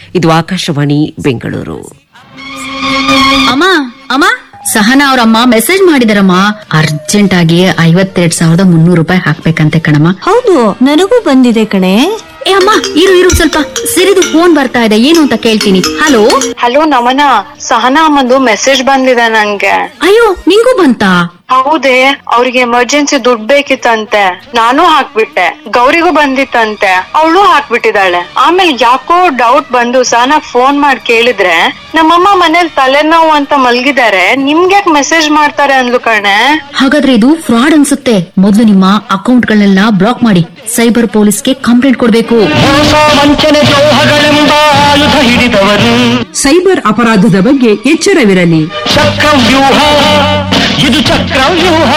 ಇದು ಆಕಾಶವಾಣಿ ಬೆಂಗಳೂರು. ಅಮ್ಮ ಅಮ್ಮ, ಸಹನಾ ಅವ್ರಮ್ಮ ಮೆಸೇಜ್ ಮಾಡಿದಾರಮ್ಮ, ಅರ್ಜೆಂಟ್ ಆಗಿ 52,300 ರೂಪಾಯಿ ಹಾಕ್ಬೇಕಂತೆ ಕಣಮ್ಮ. ಹೌದು, ನನಗೂ ಬಂದಿದೆ ಕಣೆ. ಏ ಅಮ್ಮ, ಇರು ಸ್ವಲ್ಪ ಸಿರಿದು ಫೋನ್ ಬರ್ತಾ ಇದೆ, ಏನು ಅಂತ ಕೇಳ್ತೀನಿ. ಹಲೋ ಹಲೋ ನಮನ, ಸಹನಾ ಅಮ್ಮಂದು ಮೆಸೇಜ್ ಬಂದಿದೆ ನಂಗೆ. ಅಯ್ಯೋ, ನಿಂಗೂ ಬಂತಾ? ಹೌದೇ, ಅವ್ರಿಗೆ ಎಮರ್ಜೆನ್ಸಿ ದುಡ್ಡು ಬೇಕಿತ್ತಂತೆ, ನಾನು ಹಾಕ್ಬಿಟ್ಟೆ. ಗೌರಿಗೂ ಬಂದಿತ್ತಂತೆ, ಅವಳು ಹಾಕ್ಬಿಟ್ಟಿದ್ದಾಳೆ. ಆಮೇಲೆ ಯಾಕೋ ಡೌಟ್ ಬಂದು ಸಹನಾ ಫೋನ್ ಮಾಡಿ ಕೇಳಿದ್ರೆ, ನಮ್ಮಮ್ಮ ಮನೇಲಿ ತಲೆನೋವು ಅಂತ ಮಲ್ಗಿದ್ದಾರೆ, ನಿಮ್ಗ್ಯಾಕ್ ಮೆಸೇಜ್ ಮಾಡ್ತಾರೆ ಅಂದ್ಲು ಕಣೆ. ಹಾಗಾದ್ರೆ ಇದು ಫ್ರಾಡ್ ಅನ್ಸುತ್ತೆ. ಮೊದಲು ನಿಮ್ಮ ಅಕೌಂಟ್ ಗಳನ್ನೆಲ್ಲ ಬ್ಲಾಕ್ ಮಾಡಿ ಸೈಬರ್ ಪೊಲೀಸ್ಗೆ ಕಂಪ್ಲೇಂಟ್ ಕೊಡ್ಬೇಕು. ಸೈಬರ್ ಅಪರಾಧದ ಬಗ್ಗೆ ಎಚ್ಚರವಿರಲಿ. ಚಕ್ರವ್ಯೂಹ, ಇದು ಚಕ್ರವ್ಯೂಹ.